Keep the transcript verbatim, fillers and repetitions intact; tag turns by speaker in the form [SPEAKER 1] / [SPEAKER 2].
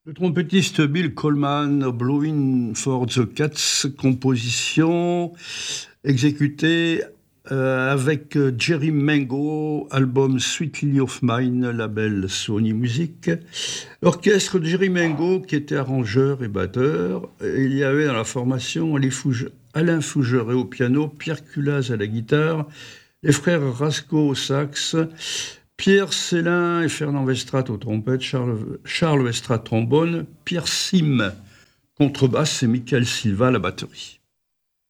[SPEAKER 1] Le trompettiste Bill Coleman, Blowing for the Cats, composition exécutée euh, avec Jerry Mango, album Sweetly of Mine, label Sony Music. L'orchestre de Jerry Mango, qui était arrangeur et batteur. Et il y avait dans la formation Alain Fougeret au piano, Pierre Culaz à la guitare, les frères Rasco au sax, Pierre Célin et Fernand Westrat aux trompettes, Charles, Charles Westrat trombone, Pierre Sim contrebasse et Michael Silva à la batterie.